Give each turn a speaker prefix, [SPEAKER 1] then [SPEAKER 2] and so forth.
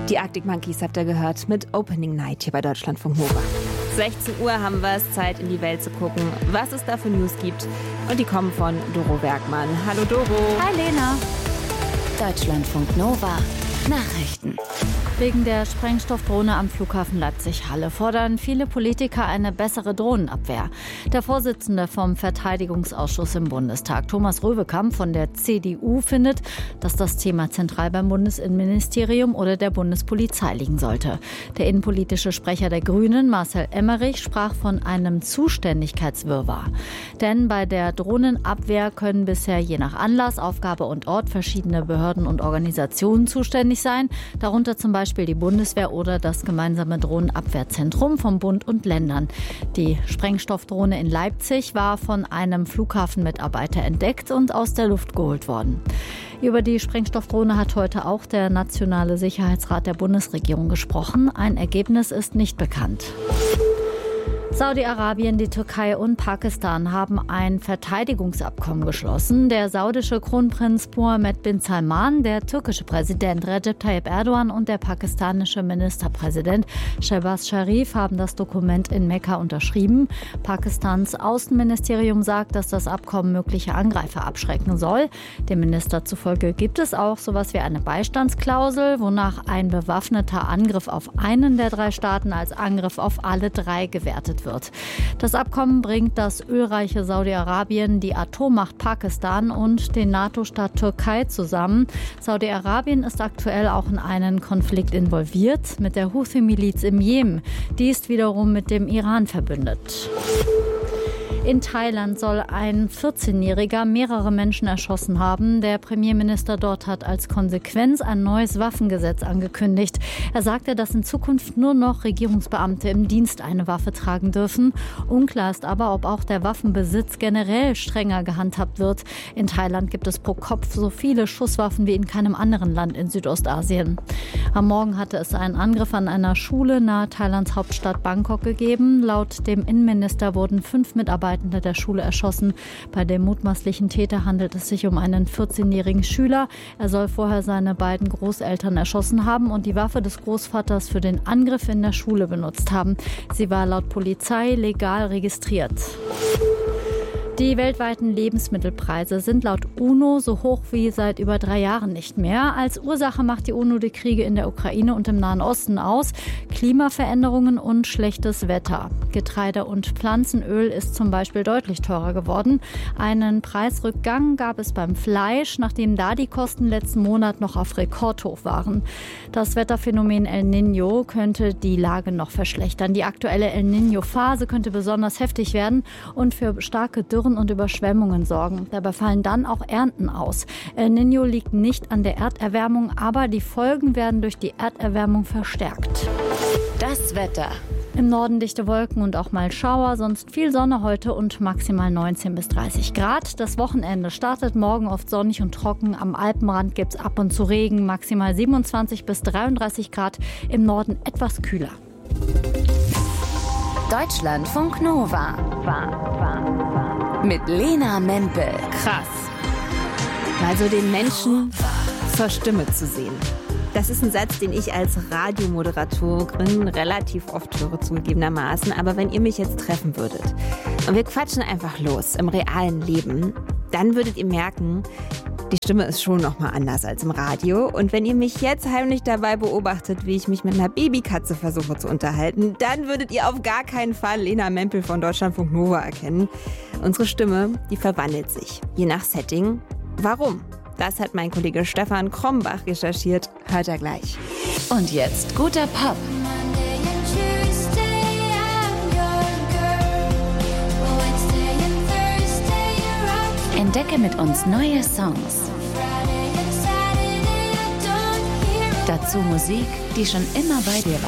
[SPEAKER 1] Die Arctic Monkeys habt ihr gehört mit Opening Night hier bei Deutschlandfunk Nova. 16 Uhr haben wir es, Zeit in die Welt zu gucken, was es da für News gibt. Und die kommen von Doro Bergmann. Hallo Doro.
[SPEAKER 2] Hi Lena.
[SPEAKER 3] Deutschlandfunk Nova. Nachrichten.
[SPEAKER 2] Wegen der Sprengstoffdrohne am Flughafen Leipzig-Halle fordern viele Politiker eine bessere Drohnenabwehr. Der Vorsitzende vom Verteidigungsausschuss im Bundestag, Thomas Röwekamp von der CDU, findet, dass das Thema zentral beim Bundesinnenministerium oder der Bundespolizei liegen sollte. Der innenpolitische Sprecher der Grünen, Marcel Emmerich, sprach von einem Zuständigkeitswirrwarr. Denn bei der Drohnenabwehr können bisher je nach Anlass, Aufgabe und Ort verschiedene Behörden und Organisationen zuständig sein, darunter zum Beispiel die Bundeswehr oder das gemeinsame Drohnenabwehrzentrum vom Bund und Ländern. Die Sprengstoffdrohne in Leipzig war von einem Flughafenmitarbeiter entdeckt und aus der Luft geholt worden. Über die Sprengstoffdrohne hat heute auch der Nationale Sicherheitsrat der Bundesregierung gesprochen. Ein Ergebnis ist nicht bekannt. Saudi-Arabien, die Türkei und Pakistan haben ein Verteidigungsabkommen geschlossen. Der saudische Kronprinz Mohammed bin Salman, der türkische Präsident Recep Tayyip Erdogan und der pakistanische Ministerpräsident Shehbaz Sharif haben das Dokument in Mekka unterschrieben. Pakistans Außenministerium sagt, dass das Abkommen mögliche Angreifer abschrecken soll. Dem Minister zufolge gibt es auch sowas wie eine Beistandsklausel, wonach ein bewaffneter Angriff auf einen der drei Staaten als Angriff auf alle drei gewertet wird. Das Abkommen bringt das ölreiche Saudi-Arabien, die Atommacht Pakistan und den NATO-Staat Türkei zusammen. Saudi-Arabien ist aktuell auch in einen Konflikt involviert mit der Houthi-Miliz im Jemen. Die ist wiederum mit dem Iran verbündet. In Thailand soll ein 14-Jähriger mehrere Menschen erschossen haben. Der Premierminister dort hat als Konsequenz ein neues Waffengesetz angekündigt. Er sagte, dass in Zukunft nur noch Regierungsbeamte im Dienst eine Waffe tragen dürfen. Unklar ist aber, ob auch der Waffenbesitz generell strenger gehandhabt wird. In Thailand gibt es pro Kopf so viele Schusswaffen wie in keinem anderen Land in Südostasien. Am Morgen hatte es einen Angriff an einer Schule nahe Thailands Hauptstadt Bangkok gegeben. Laut dem Innenminister wurden 5 Mitarbeiter der Schule erschossen. Bei dem mutmaßlichen Täter handelt es sich um einen 14-jährigen Schüler. Er soll vorher seine beiden Großeltern erschossen haben und die Waffe des Großvaters für den Angriff in der Schule benutzt haben. Sie war laut Polizei legal registriert. Die weltweiten Lebensmittelpreise sind laut UNO so hoch wie seit über 3 Jahren nicht mehr. Als Ursache macht die UNO die Kriege in der Ukraine und im Nahen Osten aus, Klimaveränderungen und schlechtes Wetter. Getreide und Pflanzenöl ist zum Beispiel deutlich teurer geworden. Einen Preisrückgang gab es beim Fleisch, nachdem da die Kosten letzten Monat noch auf Rekordhoch waren. Das Wetterphänomen El Niño könnte die Lage noch verschlechtern. Die aktuelle El Niño-Phase könnte besonders heftig werden und für starke Dürren und Überschwemmungen sorgen. Dabei fallen dann auch Ernten aus. El Niño liegt nicht an der Erderwärmung, aber die Folgen werden durch die Erderwärmung verstärkt.
[SPEAKER 3] Das Wetter.
[SPEAKER 2] Im Norden dichte Wolken und auch mal Schauer, sonst viel Sonne heute und maximal 19 bis 30 Grad. Das Wochenende startet morgen oft sonnig und trocken. Am Alpenrand gibt es ab und zu Regen, maximal 27 bis 33 Grad. Im Norden etwas kühler.
[SPEAKER 3] Deutschlandfunk Nova. Mit Lena Mempel.
[SPEAKER 1] Krass. Mal so den Menschen zur Stimme zu sehen. Das ist ein Satz, den ich als Radiomoderatorin relativ oft höre, zugegebenermaßen. Aber wenn ihr mich jetzt treffen würdet und wir quatschen einfach los im realen Leben, dann würdet ihr merken, die Stimme ist schon nochmal anders als im Radio. Und wenn ihr mich jetzt heimlich dabei beobachtet, wie ich mich mit einer Babykatze versuche zu unterhalten, dann würdet ihr auf gar keinen Fall Lena Mempel von Deutschlandfunk Nova erkennen. Unsere Stimme, die verwandelt sich, je nach Setting. Warum? Das hat mein Kollege Stefan Krombach recherchiert. Hört er gleich.
[SPEAKER 3] Und jetzt guter Pop. Entdecke mit uns neue Songs. Dazu Musik, die schon immer bei dir war.